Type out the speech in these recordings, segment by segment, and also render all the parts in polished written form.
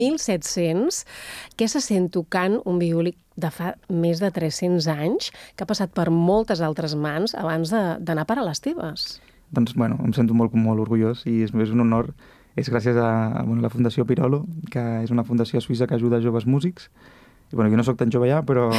1700, què se sent tocant un violí de fa més de 300 anys, que ha passat per moltes altres mans abans d'anar per a les teves? Doncs, bueno, em sento molt orgullós i és un honor. És gràcies a la Fundació Pirolo, que és una fundació suïssa que ajuda joves músics. I, bueno, jo no sóc tan jove ja, però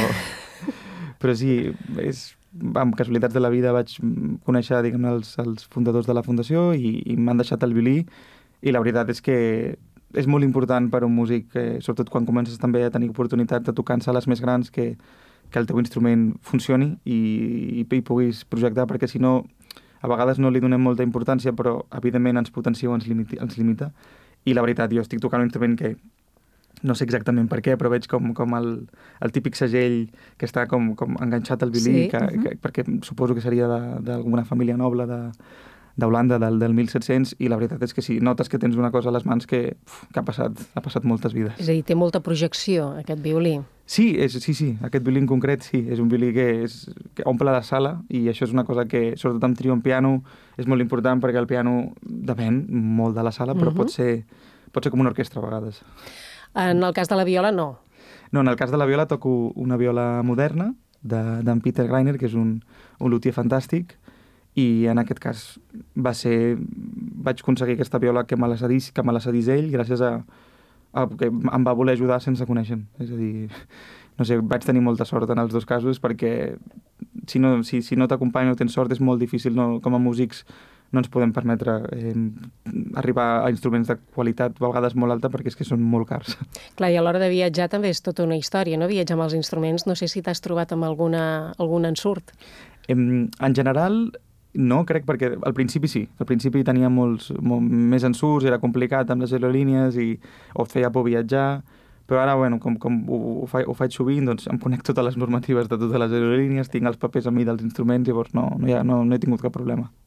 sí, amb casualitats de la vida vaig conèixer, diguem, els fundadors de la fundació i m'han deixat el violí. I la veritat és que és molt important per a un músic, sobretot quan comences també a tenir oportunitat de tocar en sales més grans, que el teu instrument funcioni i puguis projectar, perquè si no, a vegades no li donem molta importància, però evidentment ens potencia o ens limita. I la veritat, jo estic tocant un instrument que no sé exactament per què, però veig com el típic segell que està com enganxat al violí, sí. perquè suposo que seria d'alguna família noble d'Holanda del 1700, i la veritat és que sí, notes que tens una cosa a les mans que ha passat moltes vides. És a dir, té molta projecció, aquest violí. Sí, aquest violí en concret sí, és un violí que omple la sala, i això és una cosa que, sobretot amb trio en piano, és molt important, perquè el piano depèn molt de la sala, però pot ser com una orquestra a vegades. En el cas de la viola, no. No, en el cas de la viola toco una viola moderna d'en Peter Greiner, que és un luthier fantàstic, i en aquest cas vaig aconseguir aquesta viola que me la cedís ell, gràcies a que em va voler ajudar sense conèixer-me. És a dir, no sé, vaig tenir molta sort en els dos casos, perquè si no t'acompanya o tens sort és molt difícil, com a músics no ens podem permetre arribar a instruments de qualitat a vegades molt alta, perquè és que són molt cars. Clar, i a l'hora de viatjar també és tota una història, no? Viatjar amb els instruments, no sé si t'has trobat amb algun ensurt. En general, no, crec, perquè al principi sí. Al principi tenia molt més ensurts, era complicat amb les aerolínies o et feia por viatjar, però ara, bueno, com ho faig sovint, doncs em conec totes les normatives de totes les aerolínies, tinc els papers a mi dels instruments, llavors no he tingut cap problema.